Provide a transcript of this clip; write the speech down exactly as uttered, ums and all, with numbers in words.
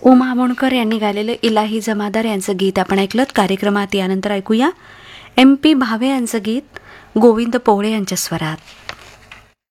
उमा आमोणकर यांनी गायलेलं इलाही जमादार यांचं गीत आपण ऐकलं. कार्यक्रमात यानंतर ऐकूया एम पी भावे यांचं गीत गोविंद पोवळे यांच्या स्वरात.